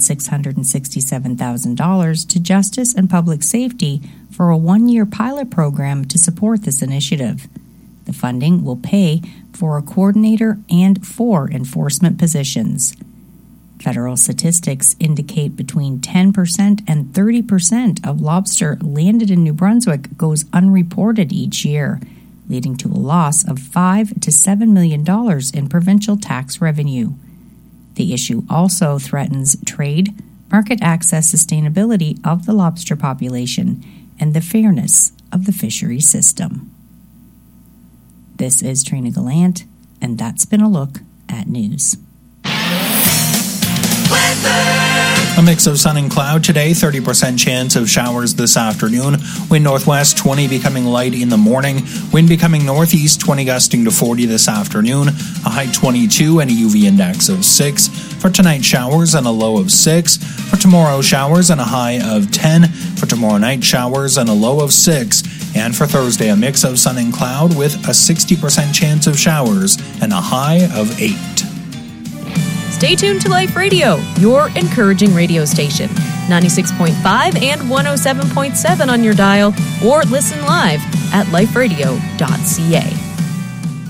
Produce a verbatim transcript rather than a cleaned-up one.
awarded six hundred sixty-seven thousand dollars to Justice and Public Safety for a one-year pilot program to support this initiative. The funding will pay for a coordinator and four enforcement positions. Federal statistics indicate between ten percent and thirty percent of lobster landed in New Brunswick goes unreported each year, leading to a loss of five to seven million dollars in provincial tax revenue. The issue also threatens trade, market access, sustainability of the lobster population, and the fairness of the fishery system. This is Trina Gallant, and that's been a look at news. A mix of sun and cloud today, thirty percent chance of showers this afternoon. Wind northwest, twenty becoming light in the morning. Wind becoming northeast, twenty gusting to forty this afternoon. A high twenty-two and a U V index of six. For tonight, showers and a low of six. For tomorrow, showers and a high of ten. For tomorrow night, showers and a low of six. And for Thursday, a mix of sun and cloud with a sixty percent chance of showers and a high of eight. Stay tuned to Life Radio, your encouraging radio station. ninety-six point five and one oh seven point seven on your dial, or listen live at life radio dot c a.